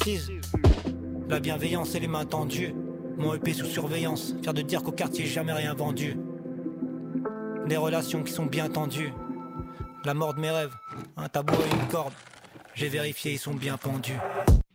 Tease. La bienveillance et les mains tendues. Mon EP sous surveillance, fier de dire qu'au quartier jamais rien vendu. Des relations qui sont bien tendues. La mort de mes rêves, un tabou et une corde. J'ai vérifié, ils sont bien pendus.